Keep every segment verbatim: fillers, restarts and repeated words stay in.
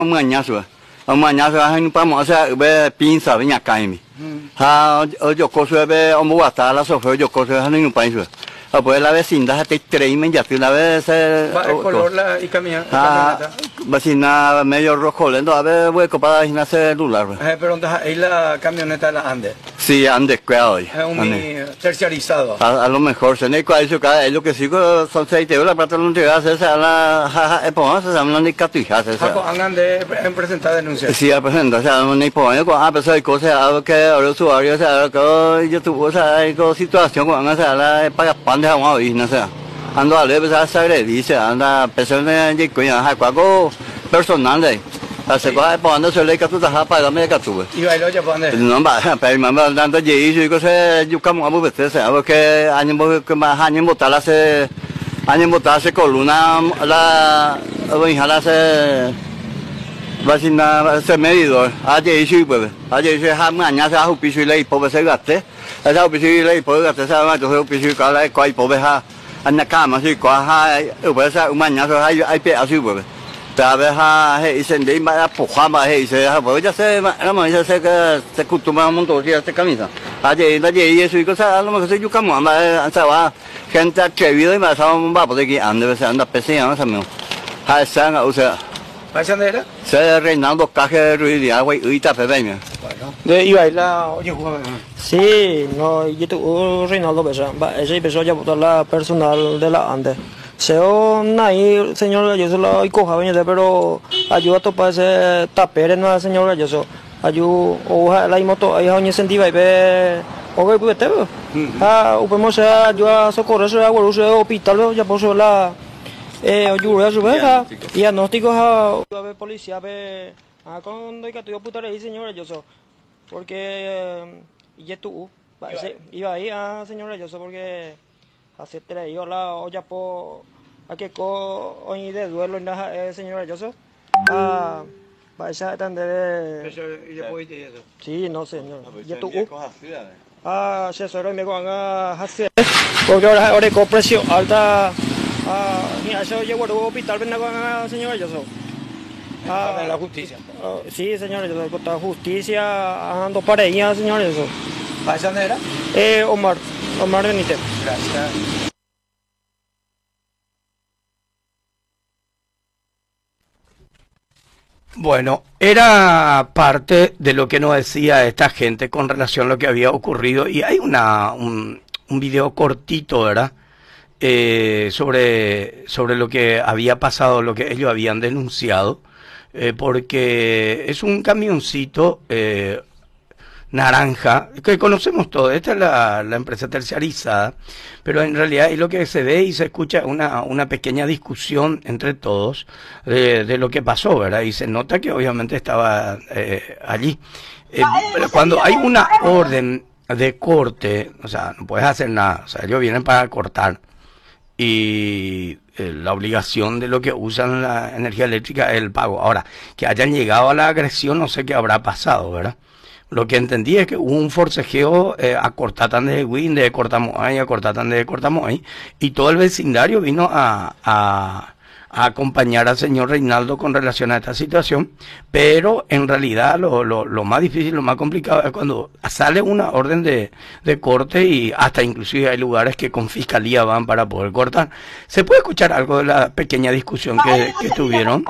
mañana mañana hay un pamo o sea ve pinza viña caimi ha yo coso ve o muata la sofre yo coso han un país a pues la vecindad te tremen ya la vez el color la y camina vecina medio rojo lento a ver hueco para ir a celular pero ahí la camioneta la Ande sí Ande cuidado es un terciarizado a lo mejor se ne cuál es lo que sigo son seis euros la plata no te hace esa la es por eso se hablan de catujas esa Ande en presentar denuncia sí a presentar o sea no hay por eso a pesar de cosas algo que ahora usuario o sea que yo tuve o sea hay situación con esa la para pan de agua y no sé ando a leer esa sabe dice anda personas de coña hay algo personal de hace cosas por ando se le que tú te has pagado me que tú y bailo ya por dónde no va pero mamá dando allí y cosas yo como a veces algo que año que más año botar hace año botar hace columna la voy a hacer vacina se medidor allí sí pues allí se ha mañana se ha jupicio y le por se gaste esa jupicio y le por gaste esa más yo jupicio que la coi por veja anh cam mà thì có hai ở bên sao mà nhà rồi hai ai bé ở dưới bờ, ta về ha hệ sinh đấy mà phụ khoa mà hệ sẽ ha với cho xe mà nó mà sẽ cái sẽ cút tụi mà muốn tổ chức sẽ cái gì sao, à vậy là vậy Yesu có sao nó mà sẽ giúp cái mà mà anh sao à, hiện tại chơi với mà sao mà bảo cái anh đấy sẽ anh đập xe nó sao mà, hai sáng ở sẽ, hai sáng đấy đó, sẽ Reinaldo Caje rồi đi à quay ủy ta phải vậy mà. De iba la oye jugaba. Sí, no, yo tu Reinaldo Besa, ese empezó ya por la personal de la Ande. Seo nai señor yo solo coja venía pero ayuda a topar ese tapere no señor yo so. Ayu o la moto ahí ha incentiva y ve o que puede ter. Ah, upemos a ayuda socorro eso agua uso hospital ya puso la eh ayuda a su vez diagnósticos a policía ve ah con doy que tu puta le señor yo so. Porque y tú iba ahí a señora yo sé porque hace tres yo la olla po a que co hoy de duelo en la señora yo sé ah va a tan de sí no señor y tú ah se solo me van a hacer porque ahora ahora con precio alta ah ni eso llevo al hospital ven a señora yo sé Ah, de la justicia. Uh, sí, señores, yo soy la justicia, ando para ella, señores. ¿Para esa era? Eh, Omar, Omar Benítez. Gracias. Bueno, era parte de lo que nos decía esta gente con relación a lo que había ocurrido. Y hay una un, un video cortito, ¿verdad? Eh, sobre, sobre lo que había pasado, lo que ellos habían denunciado. Eh, porque es un camioncito eh, naranja, que conocemos todo, esta es la, la empresa terciarizada, pero en realidad es lo que se ve y se escucha una, una pequeña discusión entre todos de, de lo que pasó, ¿verdad? Y se nota que obviamente estaba eh, allí. Eh, cuando hay una orden de corte, o sea, no puedes hacer nada, o sea, ellos vienen para cortar y eh, la obligación de lo que usan la energía eléctrica es el pago. Ahora, que hayan llegado a la agresión, no sé qué habrá pasado, ¿verdad? Lo que entendí es que hubo un forcejeo eh, a cortatan de Win, de cortamos ahí, a cortatan de cortamos ahí, y todo el vecindario vino a, a, a acompañar al señor Reinaldo con relación a esta situación, pero en realidad lo, lo, lo más difícil, lo más complicado es cuando sale una orden de, de corte y hasta inclusive hay lugares que con fiscalía van para poder cortar. ¿Se puede escuchar algo de la pequeña discusión que, que tuvieron?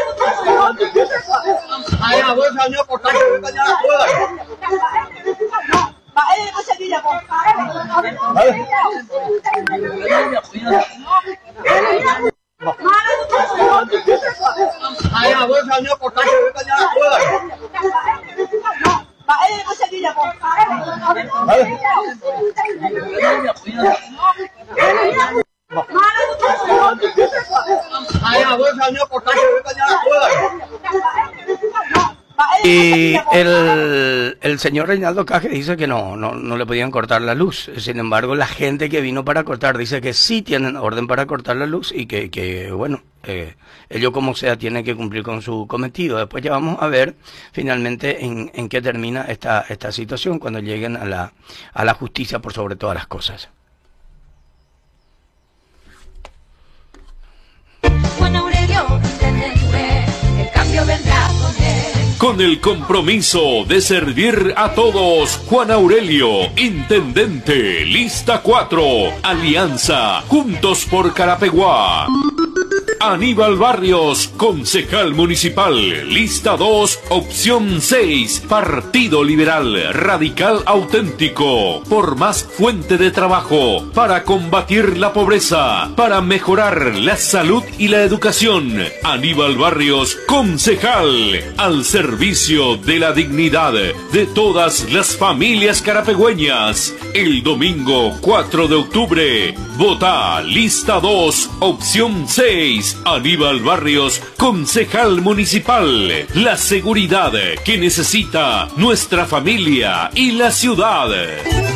Y el, el señor Reinaldo Caje dice que no, no, no le podían cortar la luz. Sin embargo, la gente que vino para cortar dice que sí tienen orden para cortar la luz y que, que bueno, eh, ellos como sea tienen que cumplir con su cometido. Después ya vamos a ver finalmente en, en qué termina esta, esta situación cuando lleguen a la, a la justicia por sobre todas las cosas. Juan Aurelio, el cambio vendrá. con el compromiso de servir a todos. Juan Aurelio, Intendente, lista cuatro, Alianza, Juntos por Carapeguá. Aníbal Barrios, concejal municipal, lista dos, opción seis, Partido Liberal Radical Auténtico, por más fuente de trabajo, para combatir la pobreza, para mejorar la salud y la educación. Aníbal Barrios, concejal, al servicio de la dignidad de todas las familias carapegüeñas. El domingo cuatro de octubre, vota lista dos, opción seis, Aníbal Barrios, concejal municipal. La seguridad que necesita nuestra familia y la ciudad.